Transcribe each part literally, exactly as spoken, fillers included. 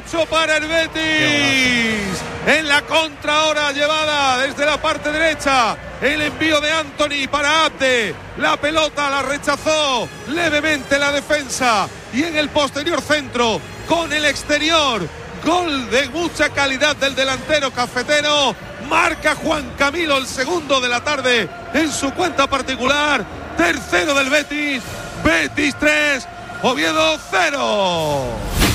ocho para el Betis. En la contra ahora llevada desde la parte derecha. El envío de Antony para Abde. La pelota la rechazó levemente la defensa. Y en el posterior centro, con el exterior, gol de mucha calidad del delantero cafetero. Marca Juan Camilo el segundo de la tarde en su cuenta particular. Tercero del Betis. Betis tres, Oviedo cero.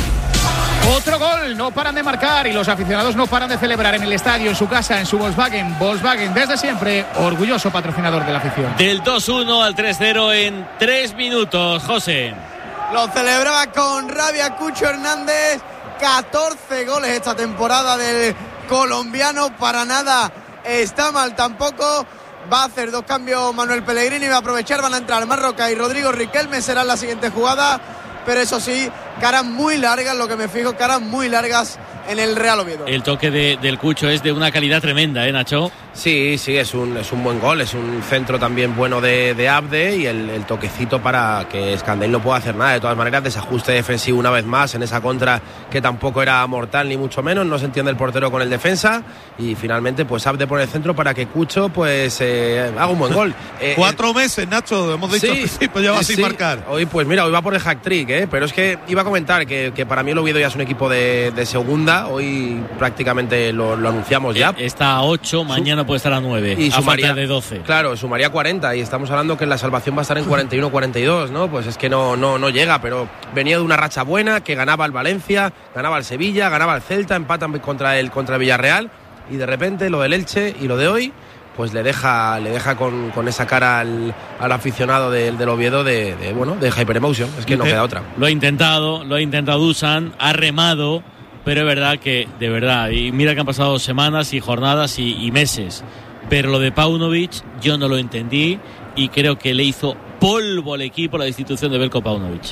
Otro gol, no paran de marcar y los aficionados no paran de celebrar en el estadio, en su casa, en su Volkswagen. Volkswagen, desde siempre, orgulloso patrocinador de la afición. Del dos uno al tres cero en tres minutos, José. Lo celebraba con rabia Cucho Hernández. catorce goles esta temporada del colombiano. Para nada está mal tampoco. Va a hacer dos cambios Manuel Pellegrini, va a aprovechar, van a entrar Marroca y Rodrigo Riquelme, será la siguiente jugada. Pero eso sí, caras muy largas, lo que me fijo, caras muy largas en el Real Oviedo. El toque de, del Cucho es de una calidad tremenda, ¿eh, Nacho? Sí, sí, es un, es un buen gol, es un centro también bueno de, de Abde y el, el toquecito para que Scandell no pueda hacer nada. De todas maneras, desajuste defensivo una vez más en esa contra que tampoco era mortal ni mucho menos, no se entiende el portero con el defensa y finalmente pues Abde por el centro para que Cucho pues eh, haga un buen gol. Eh, Cuatro eh, meses, Nacho, hemos dicho sí, sí, pues lleva sí, sin marcar. Hoy pues mira, hoy va por el hat-trick, ¿eh? Pero es que iba a comentar que, que para mí el Oviedo ya es un equipo de, de segunda, hoy prácticamente lo, lo anunciamos ya. Está a ocho, mañana puede estar a nueve. Y a sumaría, falta de doce. Claro, sumaría cuarenta y estamos hablando que la salvación va a estar en cuarenta y uno cuarenta y dos, ¿no? Pues es que no, no, no llega, pero venía de una racha buena, que ganaba el Valencia, ganaba el Sevilla, ganaba el Celta, empatan contra el, contra el Villarreal y de repente lo del Elche y lo de hoy pues le deja le deja con, con esa cara al, al aficionado del, del Oviedo de, de, bueno, de hyperemotion, es que no queda otra. Lo ha intentado, lo ha intentado Dusan, ha remado, pero es verdad que, de verdad, y mira que han pasado semanas y jornadas y, y meses, pero lo de Paunovic yo no lo entendí y creo que le hizo polvo al equipo la destitución de Veljko Paunovic.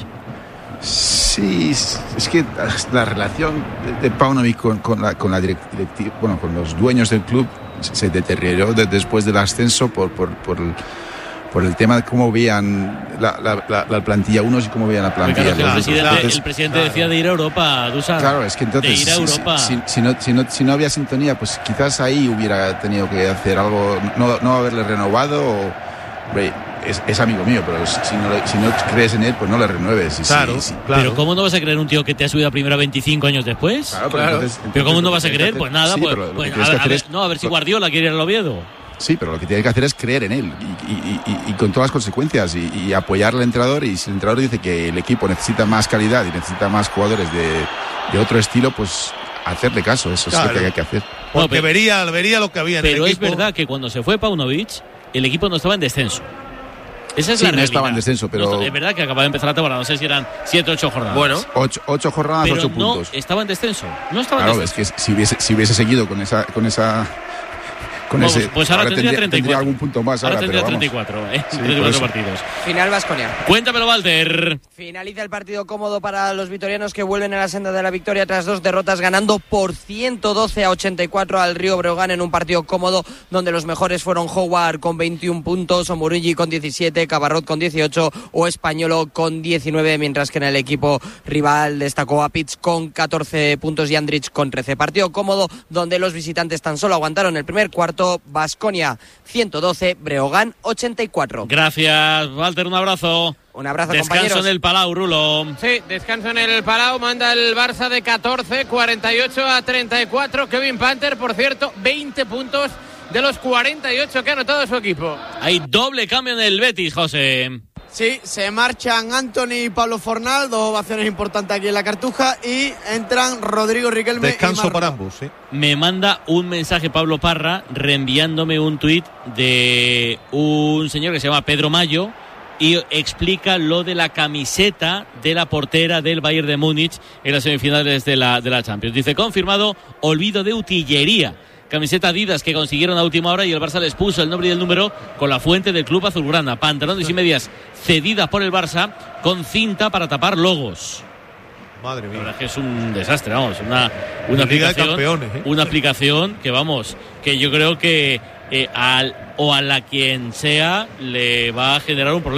Sí, es que la relación de Paunovic con, con la, con la directiva, bueno, con los dueños del club se deterioró de, después del ascenso por, por, por, el, por el tema de cómo veían la, la, la, la plantilla unos y cómo veían la plantilla. Claro, el presidente, entonces, el presidente claro. decía de ir a Europa, Dusan. Claro, es que entonces de ir a si, Europa. Si, si, no, si, no, si no había sintonía, pues quizás ahí hubiera tenido que hacer algo, no, no haberle renovado o, Es, es amigo mío, pero si no, si no crees en él, pues no le renueves. Y claro, sí, sí. claro. Pero ¿cómo no vas a creer un tío que te ha subido a primera veinticinco años después? Claro, pero, entonces, entonces, pero ¿cómo no vas a creer? Pues nada, sí, pues, pues a, a ver, es, no, a ver si Guardiola quiere ir al Oviedo. Sí, pero lo que tiene que hacer es creer en él y, y, y, y con todas las consecuencias y, y apoyar al entrenador. Y si el entrenador dice que el equipo necesita más calidad y necesita más jugadores de, de otro estilo, pues hacerle caso, eso claro. Es lo que hay que hacer. Porque no, pero, vería, vería lo que había en pero el equipo. Pero es verdad que cuando se fue Paunovic, el equipo no estaba en descenso. Esa es sí, la no realidad. Estaba en descenso, pero... No, es verdad que acababa de empezar la temporada, no sé si eran siete o ocho jornadas. Bueno, ocho, ocho jornadas, pero ocho no puntos. Estaba en descenso, no estaba claro, en descenso. Es que si hubiese, si hubiese seguido con esa... Con esa... Con Vamos, ese, pues ahora, ahora tendría, treinta y cuatro. Tendría algún punto más ahora, ahora tendría pero treinta y cuatro, ¿eh? Sí, treinta y cuatro partidos. Final Baskonia. Cuéntamelo, Walter. Finaliza el partido cómodo para los vitorianos que vuelven a la senda de la victoria tras dos derrotas, ganando por ciento doce a ochenta y cuatro al Río Breogán en un partido cómodo donde los mejores fueron Howard con veintiún puntos, Omurigi con diecisiete, Cabarrot con dieciocho o Españolo con diecinueve, mientras que en el equipo rival destacó a Pitts con catorce puntos y Andrich con trece. Partido cómodo donde los visitantes tan solo aguantaron el primer cuarto. Baskonia ciento doce, Breogán ochenta y cuatro. Gracias, Walter, un abrazo. Un abrazo, descanso compañeros. Descanso en el Palau, Rulo. Sí, descanso en el Palau, manda el Barça de catorce, cuarenta y ocho a treinta y cuatro. Kevin Panther, por cierto, veinte puntos de los cuarenta y ocho que ha anotado su equipo. Hay doble cambio en el Betis, José. Sí, se marchan Antony y Pablo Fornal, dos ovaciones importantes aquí en la Cartuja, y entran Rodrigo Riquelme. Descanso y para ambos, sí. Me manda un mensaje Pablo Parra reenviándome un tuit de un señor que se llama Pedro Mayo y explica lo de la camiseta de la portera del Bayern de Múnich en las semifinales de la, de la Champions. Dice, confirmado, olvido de utillería. Camiseta Adidas que consiguieron a última hora y el Barça les puso el nombre y el número con la fuente del club azulgrana. Pantalones y medias cedidas por el Barça con cinta para tapar logos. Madre mía. La verdad es que es un desastre, vamos, una, una aplicación, campeones, ¿eh? Una aplicación que vamos, que yo creo que eh, al, o a la quien sea le va a generar un problema.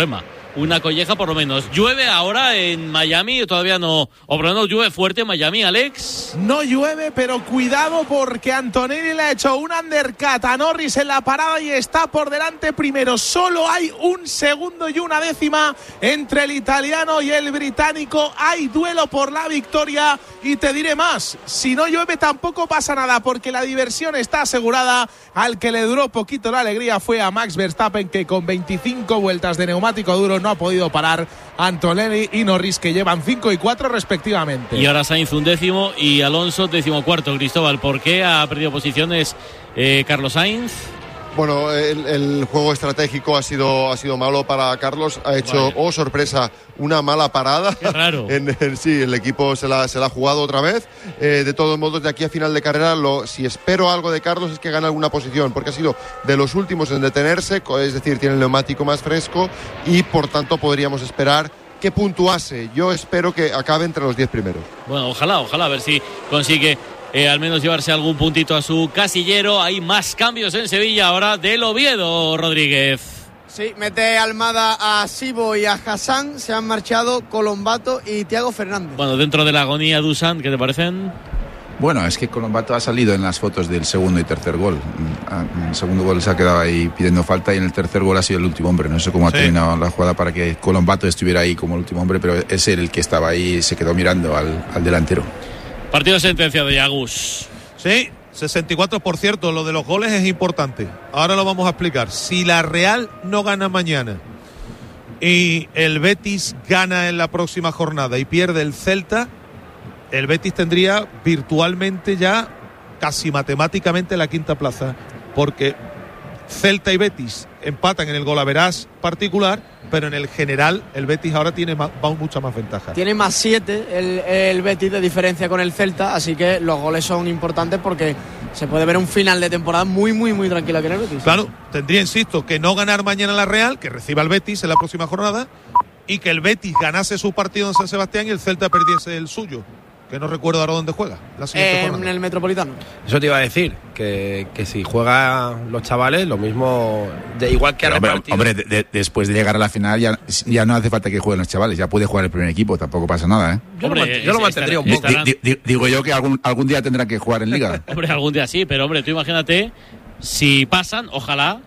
una colleja por lo menos. ¿Llueve ahora en Miami? Todavía no. O por lo menos llueve fuerte en Miami, Alex. No llueve, pero cuidado porque Antonelli le ha hecho un undercut a Norris en la parada y está por delante primero. Solo hay un segundo y una décima entre el italiano y el británico. Hay duelo por la victoria y te diré más. Si no llueve tampoco pasa nada porque la diversión está asegurada. Al que le duró poquito la alegría fue a Max Verstappen, que con veinticinco vueltas de neumático duro no ha podido parar a Antonelli y Norris, que llevan cinco y cuatro respectivamente. Y ahora Sainz un décimo y Alonso décimo cuarto. Cristóbal, ¿por qué ha perdido posiciones eh, Carlos Sainz? Bueno, el, el juego estratégico ha sido ha sido malo para Carlos. Ha hecho, vale. oh sorpresa, una mala parada. Qué raro. En, en, sí, el equipo se la, se la ha jugado otra vez. Eh, de todos modos, de aquí a final de carrera, lo, si espero algo de Carlos es que gane alguna posición, porque ha sido de los últimos en detenerse, es decir, tiene el neumático más fresco y por tanto podríamos esperar que puntuase. Yo espero que acabe entre los diez primeros. Bueno, ojalá, ojalá, a ver si consigue Eh, al menos llevarse algún puntito a su casillero. Hay más cambios en Sevilla ahora del Oviedo, Rodríguez. Sí, mete Almada a Sibo y a Hassan. Se han marchado Colombato y Thiago Fernández. Bueno, dentro de la agonía, Dusan, ¿qué te parecen? Bueno, es que Colombato ha salido en las fotos del segundo y tercer gol. El segundo gol se ha quedado ahí pidiendo falta y en el tercer gol ha sido el último hombre. No sé cómo ha sí. terminado la jugada para que Colombato estuviera ahí como el último hombre, pero es él el que estaba ahí y se quedó mirando al, al delantero. Partido sentenciado ya, Gus. Sí, sesenta y cuatro por ciento. Lo de los goles es importante. Ahora lo vamos a explicar. Si la Real no gana mañana y el Betis gana en la próxima jornada y pierde el Celta, el Betis tendría virtualmente ya, casi matemáticamente, la quinta plaza. Porque Celta y Betis empatan en el golaverás particular, pero en el general el Betis ahora tiene más, va mucha más ventaja. Tiene más siete el, el Betis de diferencia con el Celta, así que los goles son importantes porque se puede ver un final de temporada muy, muy, muy tranquilo aquí en el Betis. Claro, tendría, insisto, que no ganar mañana la Real, que reciba el Betis en la próxima jornada, y que el Betis ganase su partido en San Sebastián y el Celta perdiese el suyo, que no recuerdo ahora dónde juega la siguiente eh, jornada. En el Metropolitano. Eso te iba a decir, que, que si juegan los chavales, lo mismo, de igual que a repartir. Hombre, de, de, después de llegar a la final ya, ya no hace falta que jueguen los chavales, ya puede jugar el primer equipo, tampoco pasa nada, ¿eh? Yo, hombre, lo, yo lo mantendría un poco. Di, di, digo yo que algún, algún día tendrán que jugar en Liga. Hombre, algún día sí, pero hombre, tú imagínate, si pasan, ojalá,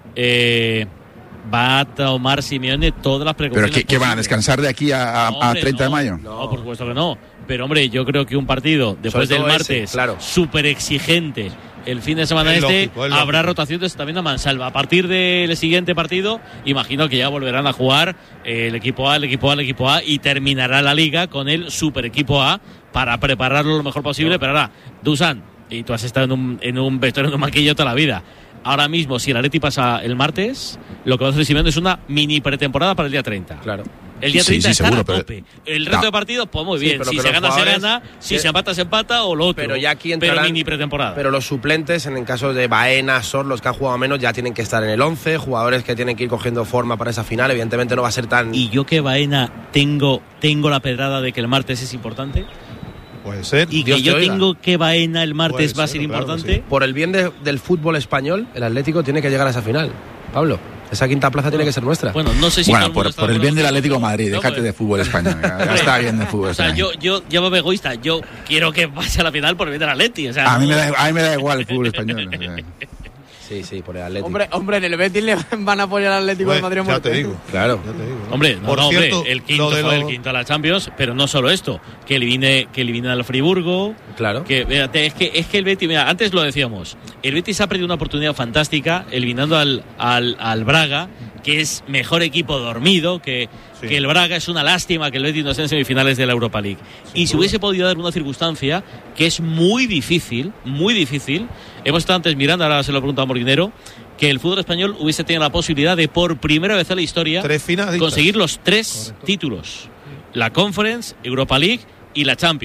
eh, va a tomar Simeone todas las precauciones. ¿Pero qué, qué van a descansar de aquí a, a, no, hombre, a treinta no, de mayo? No, por supuesto que no. Pero hombre, yo creo que un partido después del martes ese, claro. súper exigente el fin de semana es este lógico, habrá rotaciones también a mansalva. A partir del siguiente partido imagino que ya volverán a jugar el equipo A, el equipo A, el equipo A y terminará la liga con el super equipo A para prepararlo lo mejor posible. No. Pero ahora, Dusan, y tú has estado en un, en un vestuario, en un banquillo toda la vida. Ahora mismo, si el Atleti pasa el martes, lo que va a hacer Simeone es una mini pretemporada para el día treinta. Claro. El día treinta sí, sí, seguro, está a tope. El resto no. de partidos, pues muy bien. Sí, si se gana, se gana. Si se empata, se empata o lo otro. Pero ya aquí entrarán, pero mini pretemporada. Pero los suplentes, en el caso de Baena, Sor, los que han jugado menos, ya tienen que estar en el once. Jugadores que tienen que ir cogiendo forma para esa final. Evidentemente no va a ser tan... Y yo que Baena tengo, tengo la pedrada de que el martes es importante. Puede ser. Y Dios que yo tengo que Baena el martes va a ser claro importante. Sí. Por el bien de, del fútbol español, el Atlético tiene que llegar a esa final. Pablo, esa quinta plaza bueno, tiene que ser nuestra. Bueno, no sé si bueno, por, por el bien del Atlético de Madrid, no, déjate pues, de fútbol español. Ya, ya está bien de fútbol o sea, español. yo, yo, yo me veo egoísta. Yo quiero que pase a la final por el bien del Atlético. O sea, a, no, mí me da, a mí me da igual el fútbol español. O sea. Sí, sí, por el Atlético. Hombre, hombre, en el Betis le van a apoyar al Atlético bueno, de Madrid. Ya te digo, claro. Ya te digo. Hombre, no, por no, cierto, hombre, el quinto fue lo... el lo... quinto a la Champions, pero no solo esto, que elimine, que elimine al Friburgo. Claro. Que, fíjate, es que es que el Betis, mira, antes lo decíamos, el Betis ha perdido una oportunidad fantástica eliminando al, al, al Braga, que es mejor equipo dormido, que, sí. que el Braga es una lástima que el Betis no esté en semifinales de la Europa League. Sin y duda. Si hubiese podido dar una circunstancia que es muy difícil, muy difícil, hemos estado antes mirando, ahora se lo pregunto a Molinero, que el fútbol español hubiese tenido la posibilidad de por primera vez en la historia conseguir los tres Correcto. títulos, la Conference, Europa League y la Champions.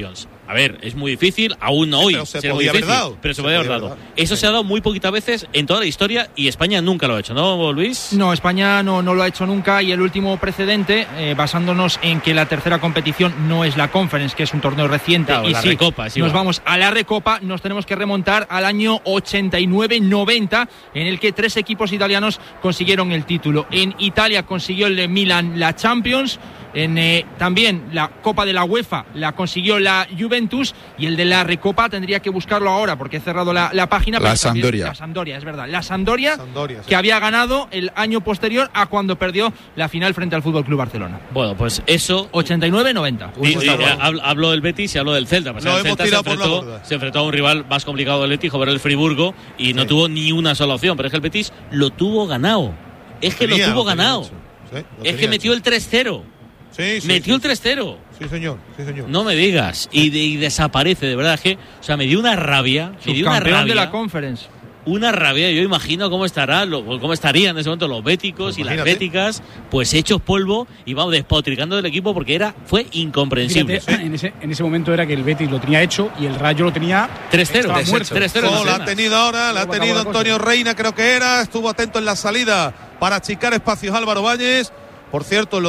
A ver, es muy difícil, aún no hoy. Pero se será podía muy haber difícil, dado. Pero se, Se podía haber podía dado. haber dado. Eso Sí. se ha dado muy poquitas veces en toda la historia y España nunca lo ha hecho, ¿no, Luis? No, España no, no lo ha hecho nunca y el último precedente, eh, basándonos en que la tercera competición no es la Conference, que es un torneo reciente, Claro, y la sí, Recopa, sí nos va. vamos a la Recopa, nos tenemos que remontar al año ochenta y nueve noventa, en el que tres equipos italianos consiguieron el título. En Italia consiguió el de Milan la Champions, en eh, también la Copa de la UEFA la consiguió la Juventus, y el de la Recopa tendría que buscarlo ahora porque he cerrado la, la página. La pero también- Sampdoria. La Sampdoria, es verdad. La Sampdoria, Sampdoria, sí. que había ganado el año posterior a cuando perdió la final frente al Fútbol Club Barcelona. Bueno, pues eso. ochenta y nueve noventa. Di- di- hablo, hablo del Betis y hablo del Celta. Pues Lo el hemos Celta se tirado por la enfrentó, borda. se enfrentó a un rival más complicado del Betis, como era el Friburgo, y no tuvo ni una sola opción. Pero es que el Betis lo tuvo ganado. Es que Tenía, lo tuvo tenía ganado. hecho. Sí, lo Es tenía que metió hecho. el tres cero. Sí, sí, Metió sí, el tres cero. Sí, señor. Sí, señor. No me digas. Y, de- y desaparece, de verdad. Que, o sea, me dio una rabia. Me dio una Subcampeón rabia. de la Conference. Una rabia, yo imagino cómo estará, lo- cómo estarían en ese momento los béticos Pues y las imagínate. béticas, pues hechos polvo y vamos despotricando del equipo porque era fue incomprensible. Fíjate, en, ese, en ese momento era que el Betis lo tenía hecho y el Rayo lo tenía tres cero, estaba muerto. tres cero. Oh, la ha tenido ahora, la ha Luego acabó tenido la cosa. Antonio Reina, creo que era. Estuvo atento en la salida para achicar espacios Álvaro Valles. Por cierto, lo